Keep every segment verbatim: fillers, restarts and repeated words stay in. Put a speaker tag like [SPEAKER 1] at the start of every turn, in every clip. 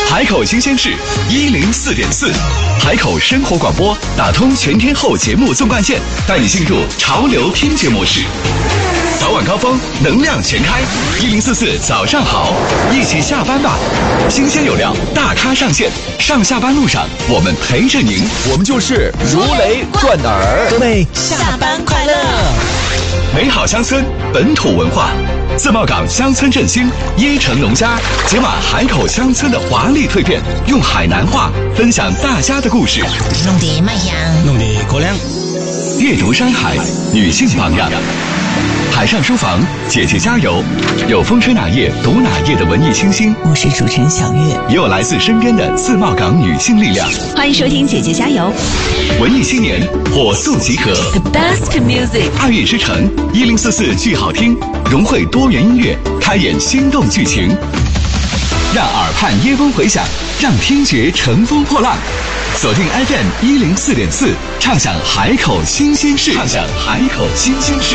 [SPEAKER 1] 海口新鲜事一零四点四，海口生活广播打通全天候节目纵贯线，带你进入潮流听觉模式。早晚高峰，能量全开，一零四四早上好，一起下班吧。新鲜有料，大咖上线，上下班路上我们陪着您，
[SPEAKER 2] 我们就是如雷贯耳。
[SPEAKER 3] 各位下班快乐！
[SPEAKER 1] 美好乡村，本土文化。自贸港乡村振兴，椰城农家解码海口乡村的华丽蜕变，用海南话分享大家的故事。
[SPEAKER 3] 弄得卖香，
[SPEAKER 2] 弄得过凉。
[SPEAKER 1] 阅读山海，女性榜样。海上书房，姐姐加油！有风吹哪页读哪页的文艺清新，
[SPEAKER 3] 我是主持人小月，
[SPEAKER 1] 也有来自身边的自贸港女性力量。
[SPEAKER 4] 欢迎收听姐姐加油！
[SPEAKER 1] 文艺青年火速集合
[SPEAKER 4] ，The best music，
[SPEAKER 1] 二月之城一零四四剧好听，融汇多元音乐，开演心动剧情，让耳畔耶风回响，让听觉乘风破浪。锁定 F M 一零四点四，畅享海口新鲜事，畅享海口新鲜事。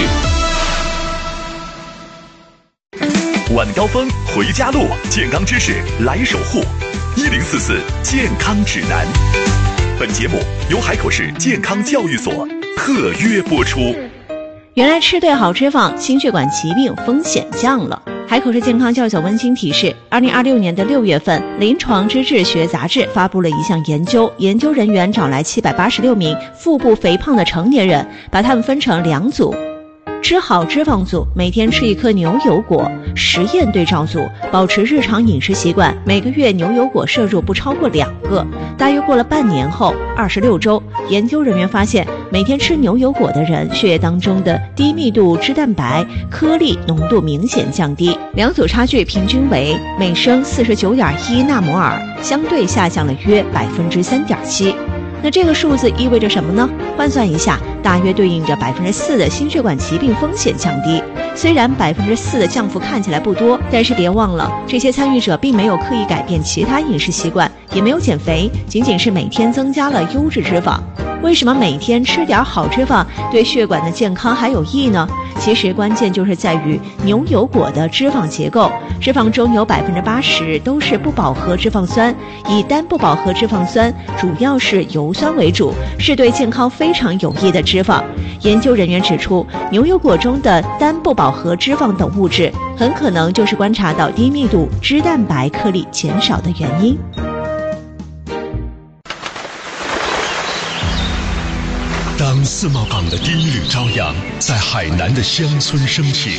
[SPEAKER 1] 晚高峰回家路，健康知识来守护。一零四四健康指南。本节目由海口市健康教育所特约播出。
[SPEAKER 4] 原来吃对好脂肪，心血管疾病风险降了。海口市健康教育所温馨提示：二零二六年的六月份，《临床知识学杂志》发布了一项研究，研究人员找来七百八十六名腹部肥胖的成年人，把他们分成两组。吃好脂肪组每天吃一颗牛油果，实验对照组保持日常饮食习惯，每个月牛油果摄入不超过两个。大约过了半年后，二十六周，研究人员发现，每天吃牛油果的人，血液当中的低密度脂蛋白颗粒浓度明显降低，两组差距平均为每升四十九点一纳摩尔，相对下降了约百分之三点七。那这个数字意味着什么呢？换算一下，大约对应着百分之四的心血管疾病风险降低。虽然百分之四的降幅看起来不多，但是别忘了，这些参与者并没有刻意改变其他饮食习惯，也没有减肥，仅仅是每天增加了优质脂肪。为什么每天吃点好脂肪对血管的健康还有益呢？其实关键就是在于牛油果的脂肪结构，脂肪中有百分之八十都是不饱和脂肪酸，以单不饱和脂肪酸主要是油酸为主，是对健康非常有益的脂肪。研究人员指出，牛油果中的单不饱和脂肪等物质，很可能就是观察到低密度脂蛋白颗粒减少的原因。
[SPEAKER 5] 当自贸港的第一缕朝阳在海南的乡村升起，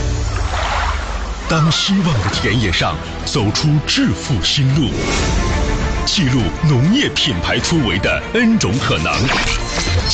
[SPEAKER 5] 当希望的田野上走出致富新路，记录农业品牌突围的 N 种可能，